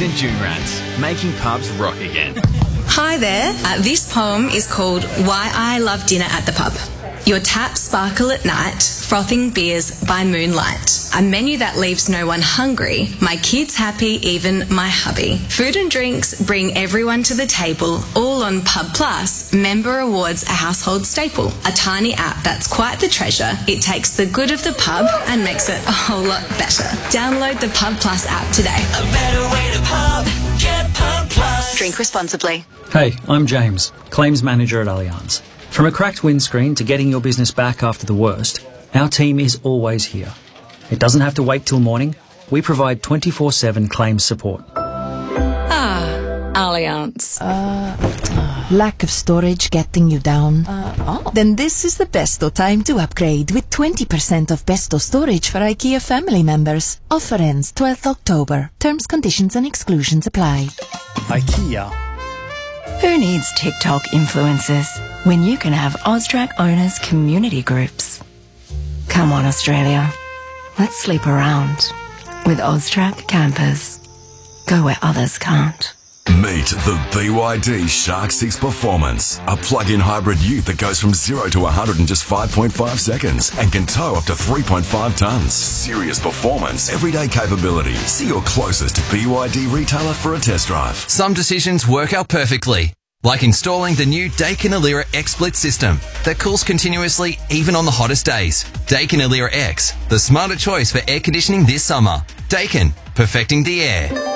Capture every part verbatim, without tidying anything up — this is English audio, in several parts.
and Junrats, making pubs rock again. Hi there. Uh, this poem is called Why I Love Dinner at the Pub. Your taps sparkle at night, frothing beers by moonlight. A menu that leaves no one hungry, my kids happy, even my hubby. Food and drinks bring everyone to the table, all on Pub Plus. Member Rewards, a household staple. A tiny app that's quite the treasure. It takes the good of the pub and makes it a whole lot better. Download the Pub Plus app today. A better way to pub. Get Pub Plus. Drink responsibly. Hey, I'm James, Claims Manager at Allianz. From a cracked windscreen to getting your business back after the worst, our team is always here. It doesn't have to wait till morning. We provide twenty-four seven claims support. Ah, Allianz. Uh, uh, lack of storage getting you down? Uh, oh. Then this is the besto time to upgrade with twenty percent off besto storage for IKEA family members. Offer ends twelfth October. Terms, conditions and exclusions apply. IKEA. Who needs TikTok influencers when you can have Austrac owners' community groups? Come on, Australia. Let's sleep around with Austrac campers. Go where others can't. Meet the B Y D Shark six Performance, a plug-in hybrid ute that goes from zero to one hundred in just five point five seconds and can tow up to three point five tonnes. Serious performance, everyday capability. See your closest B Y D retailer for a test drive. Some decisions work out perfectly, like installing the new Daikin Alira X-Split system that cools continuously even on the hottest days. Daikin Alira X, the smarter choice for air conditioning this summer. Daikin, perfecting the air.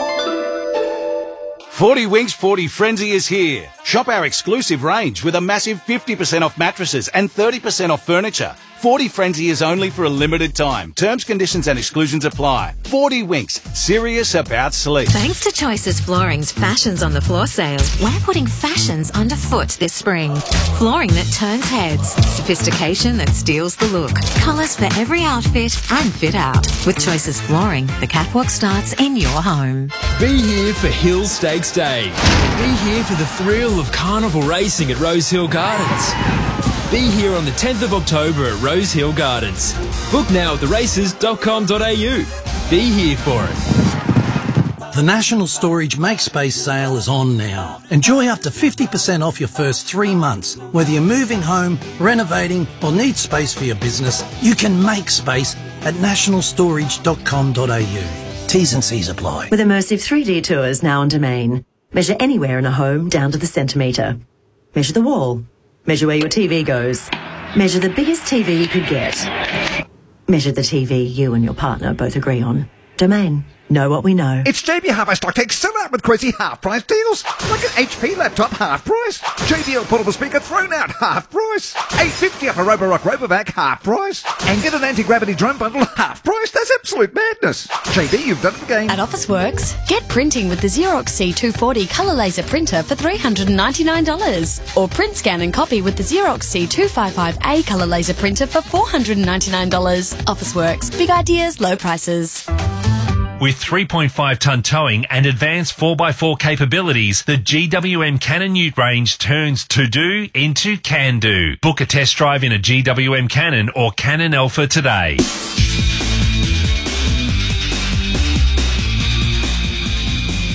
forty Winks forty Frenzy is here. Shop our exclusive range with a massive fifty percent off mattresses and thirty percent off furniture. forty Frenzy is only for a limited time. Terms, conditions and exclusions apply. forty Winks, serious about sleep. Thanks to Choices Flooring's Fashions on the Floor sale, we're putting fashions underfoot this spring. Flooring that turns heads, sophistication that steals the look, colours for every outfit and fit out. With Choices Flooring, the catwalk starts in your home. Be here for Hill Stakes Day. Be here for the thrill of carnival racing at Rose Hill Gardens. Be here on the tenth of October at Rose Hill Gardens. Book now at the races dot com dot a u. Be here for it. The National Storage MakeSpace sale is on now. Enjoy up to fifty percent off your first three months. Whether you're moving home, renovating or need space for your business, you can make space at national storage dot com dot a u. T's and C's apply. With immersive three D tours now on Domain. Measure anywhere in a home down to the centimetre. Measure the wall. Measure where your T V goes. Measure the biggest T V you could get. Measure the T V you and your partner both agree on. Domain. Know what we know. It's J B Hi-Fi Stock Take sell out with crazy half-price deals. Like an H P laptop, half price. J B L portable speaker thrown out, half price. eight fifty off a Roborock Robovac, half price. And get an anti-gravity drone bundle, half price. That's absolute madness. J B, you've done it again. At Officeworks, get printing with the Xerox C two forty colour laser printer for three hundred ninety-nine dollars. Or print, scan and copy with the Xerox C two fifty-five A colour laser printer for four hundred ninety-nine dollars. Officeworks, big ideas, low prices. With three point five tonne towing and advanced four by four capabilities, the G W M Cannon Ute range turns to-do into can-do. Book a test drive in a G W M Cannon or Cannon Alpha today.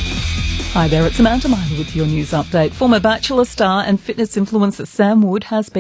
Hi there, it's Samantha Myler with your news update. Former Bachelor star and fitness influencer Sam Wood has been